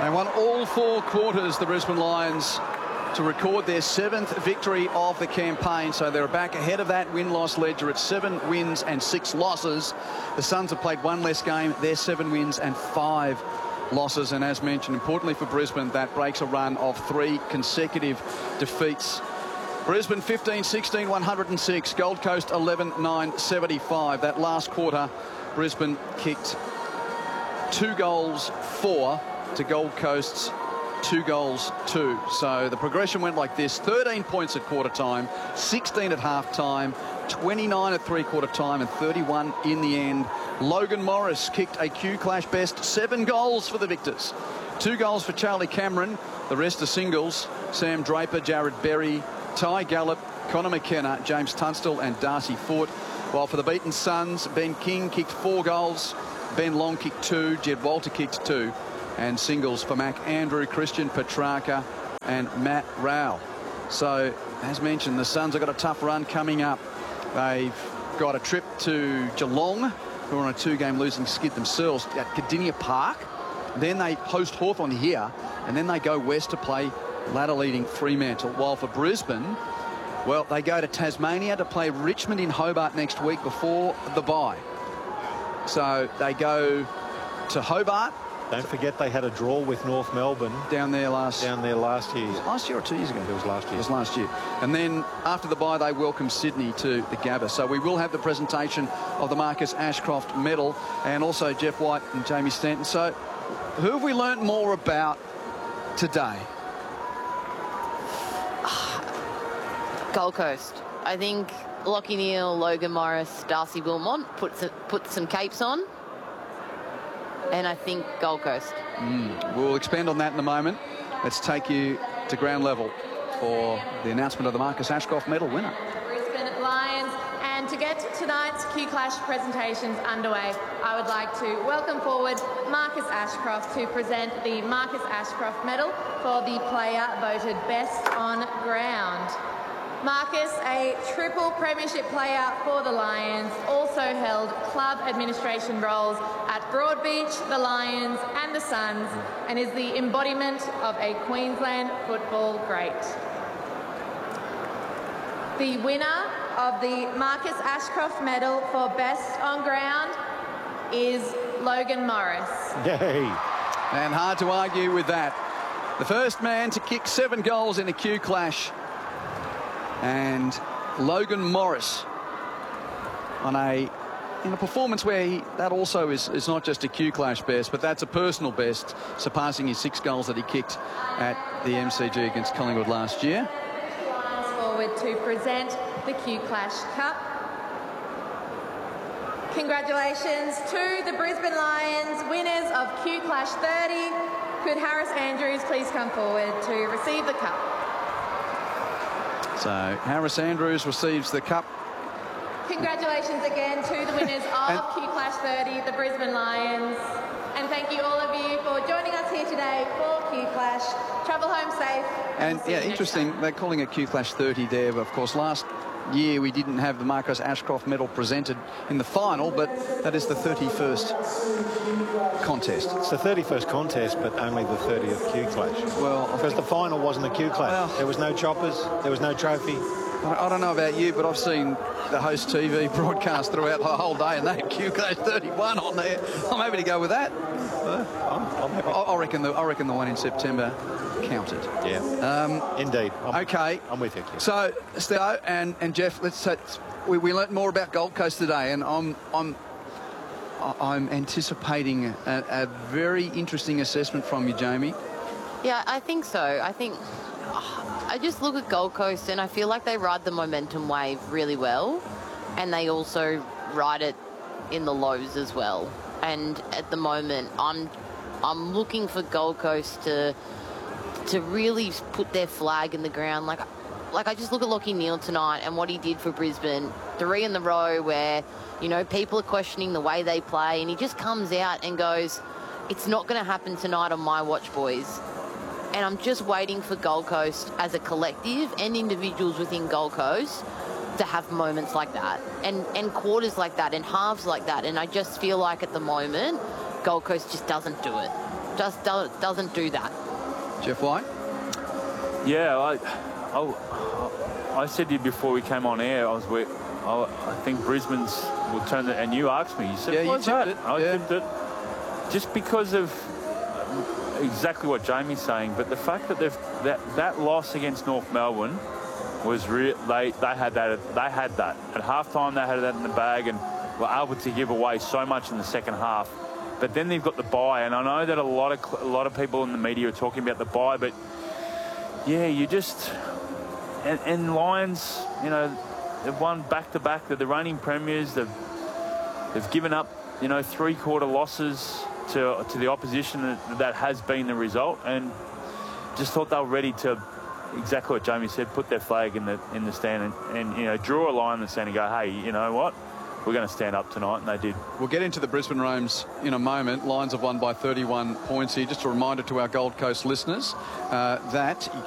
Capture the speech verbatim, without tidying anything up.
They won all four quarters, the Brisbane Lions, to record their seventh victory of the campaign. So they're back ahead of that win-loss ledger at seven wins and six losses. The Suns have played one less game. They're seven wins and five losses. And as mentioned, importantly for Brisbane, that breaks a run of three consecutive defeats. Brisbane fifteen sixteen, one hundred six. Gold Coast eleven nine, seventy-five. That last quarter, Brisbane kicked two goals, four to Gold Coast's two goals, two. So the progression went like this: thirteen points at quarter time, sixteen at half time, twenty-nine at three quarter time, and thirty-one in the end. Logan Morris kicked a Q Clash best seven goals for the Victors. Two goals for Charlie Cameron. The rest are singles: Sam Draper, Jared Berry, Ty Gallup, Connor McKenna, James Tunstall and Darcy Foote. While for the beaten Suns, Ben King kicked four goals, Ben Long kicked two, Jed Walter kicked two. And singles for Mac Andrew, Christian Petrarca and Matt Rowell. So, as mentioned, the Suns have got a tough run coming up. They've got a trip to Geelong, who are on a two-game losing skid themselves, at Cardinia Park. Then they host Hawthorn here, and then they go west to play ladder-leading Fremantle. While for Brisbane, well, they go to Tasmania to play Richmond in Hobart next week before the bye. So they go to Hobart. Don't forget they had a draw with North Melbourne down there last down there last year. Last year or two years ago? It was last year. It was last year. And then after the bye, they welcome Sydney to the Gabba. So we will have the presentation of the Marcus Ashcroft medal, and also Jeff White and Jamie Stanton. So who have we learnt more about today? Gold Coast. I think Lachie Neale, Logan Morris, Darcy Wilmot put some, put some capes on. And I think Gold Coast. Mm. We'll expand on that in a moment. Let's take you to ground level for the announcement of the Marcus Ashcroft medal winner. Brisbane Lions. And to get tonight's Q Clash presentations underway, I would like to welcome forward Marcus Ashcroft to present the Marcus Ashcroft medal for the player voted best on ground. Marcus, a triple premiership player for the Lions, also held club administration roles at Broadbeach, the Lions and the Suns, and is the embodiment of a Queensland football great. The winner of the Marcus Ashcroft medal for best on ground is Logan Morris. Yay! And hard to argue with that. The first man to kick seven goals in a Q Clash. And Logan Morris on a in a performance where he, that also is, is not just a Q Clash best, but that's a personal best, surpassing his six goals that he kicked at the M C G against Collingwood last year. Forward to present the Q Clash Cup. Congratulations to the Brisbane Lions, winners of Q Clash thirty. Could Harris Andrews please come forward to receive the cup? So Harris Andrews receives the cup. Congratulations again to the winners of Q Clash thirty, the Brisbane Lions. And thank you all of you for joining us here today for Q Clash. Travel home safe. And, and yeah, interesting, they're calling it Q Clash thirty there, but of course last year we didn't have the Marcus Ashcroft medal presented in the final, but that is the thirty-first contest. It's the thirty-first contest, but only the thirtieth Q Clash. Well, because the final wasn't a Q Clash. Well, there was no choppers, there was no trophy. I don't know about you, but I've seen the Host T V broadcast throughout the whole day, and they had Q Clash thirty-one on there. I'm happy to go with that. Uh, I'm, I'm happy. I reckon the I reckon the one in September counted. Yeah. Um, Indeed. I'm, okay. I'm with you. So, Theo and and Jeff, let's say we we learnt more about Gold Coast today, and I'm I'm I'm anticipating a, a very interesting assessment from you, Jamie. Yeah, I think so. I think. I just look at Gold Coast and I feel like they ride the momentum wave really well, and they also ride it in the lows as well. And at the moment, I'm I'm looking for Gold Coast to to really put their flag in the ground. Like like I just look at Lachie Neale tonight and what he did for Brisbane, three in the row where, you know, people are questioning the way they play, and he just comes out and goes, "It's not going to happen tonight on my watch, boys." And I'm just waiting for Gold Coast as a collective and individuals within Gold Coast to have moments like that and, and quarters like that and halves like that. And I just feel like at the moment, Gold Coast just doesn't do it. just do, doesn't do that. Jeff White? Yeah, I, I, I said to you before we came on air, I was with, I, I think Brisbane's will turn the, and you asked me, you said, yeah, you what's tipped that? it. I yeah. tipped it. Just because of exactly what Jamie's saying, but the fact that they've that that loss against North Melbourne was real. They they had that they had that at halftime. They had that in the bag and were able to give away so much in the second half. But then they've got the bye, and I know that a lot of a lot of people in the media are talking about the bye, but yeah, you just and, and Lions, you know, they've won back to back. They're the reigning premiers. They've they've given up, you know, three quarter losses to to the opposition. That, that has been the result, and just thought they were ready to, exactly what Jamie said, put their flag in the in the stand and, and you know, draw a line in the sand and go, hey, you know what, we're going to stand up tonight, and they did. We'll get into the Brisbane Roams in a moment. Lions have won by thirty-one points here. Just a reminder to our Gold Coast listeners uh, that you